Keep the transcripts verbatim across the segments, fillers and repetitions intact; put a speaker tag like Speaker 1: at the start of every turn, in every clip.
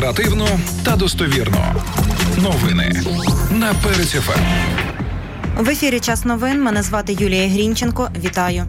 Speaker 1: Оперативно та достовірно. Новини на Перець еф ем.
Speaker 2: В ефірі «Час новин». Мене звати Юлія Грінченко. Вітаю.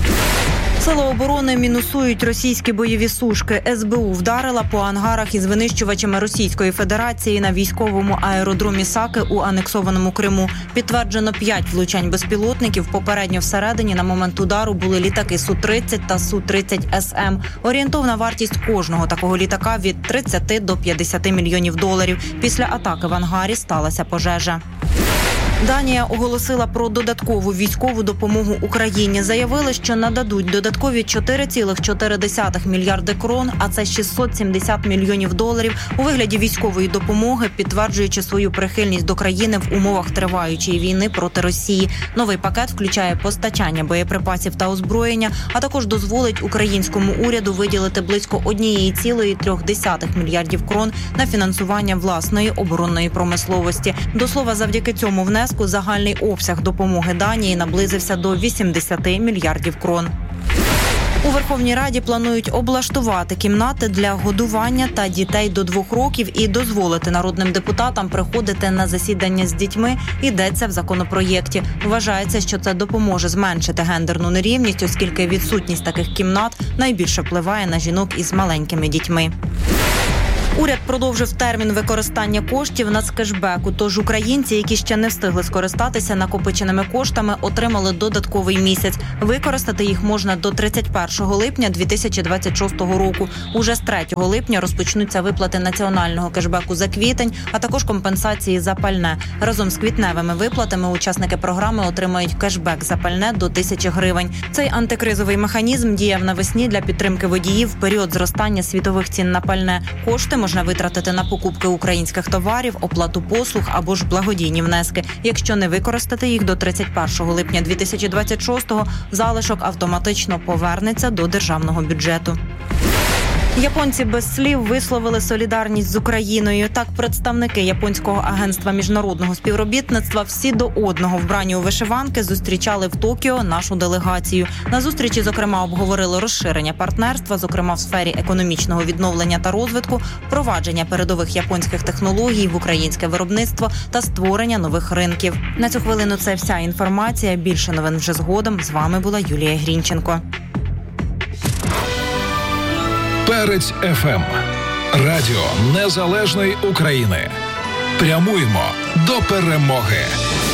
Speaker 2: Сили оборони мінусують російські бойові сушки. ес бе у вдарила по ангарах із винищувачами Російської Федерації на військовому аеродромі Саки у анексованому Криму. Підтверджено п'ять влучань безпілотників. Попередньо всередині на момент удару були літаки Су тридцять та Су тридцять ес ем. Орієнтовна вартість кожного такого літака від тридцяти до п'ятдесяти мільйонів доларів. Після атаки в ангарі сталася пожежа. Данія оголосила про додаткову військову допомогу Україні. Заявили, що нададуть додаткові чотири цілих чотири десятих мільярди крон, а це шістсот сімдесят мільйонів доларів у вигляді військової допомоги, підтверджуючи свою прихильність до країни в умовах триваючої війни проти Росії. Новий пакет включає постачання боєприпасів та озброєння, а також дозволить українському уряду виділити близько однієї цілої трьох десятих мільярдів крон на фінансування власної оборонної промисловості. До слова, завдяки цьому внеску загальний обсяг допомоги Данії наблизився до вісімдесяти мільярдів крон. У Верховній Раді планують облаштувати кімнати для годування та дітей до двох років і дозволити народним депутатам приходити на засідання з дітьми, йдеться в законопроєкті. Вважається, що це допоможе зменшити гендерну нерівність, оскільки відсутність таких кімнат найбільше впливає на жінок із маленькими дітьми. Уряд продовжив термін використання коштів нацкешбеку, тож українці, які ще не встигли скористатися накопиченими коштами, отримали додатковий місяць. Використати їх можна до тридцять першого липня дві тисячі двадцять шостого року. Уже з третього липня розпочнуться виплати національного кешбеку за квітень, а також компенсації за пальне. Разом з квітневими виплатами учасники програми отримають кешбек за пальне до тисячі гривень. Цей антикризовий механізм діяв навесні для підтримки водіїв в період зростання світових цін на пальне. Кошти можна витратити на покупки українських товарів, оплату послуг або ж благодійні внески. Якщо не використати їх до тридцять першого липня дві тисячі двадцять шостого, залишок автоматично повернеться до державного бюджету. Японці без слів висловили солідарність з Україною. Так, представники Японського агентства міжнародного співробітництва всі до одного вбрані у вишиванки зустрічали в Токіо нашу делегацію. На зустрічі, зокрема, обговорили розширення партнерства, зокрема в сфері економічного відновлення та розвитку, впровадження передових японських технологій в українське виробництво та створення нових ринків. На цю хвилину це вся інформація. Більше новин вже згодом. З вами була Юлія Грінченко.
Speaker 1: Перець еф ем. Радіо Незалежної України. Прямуємо до перемоги.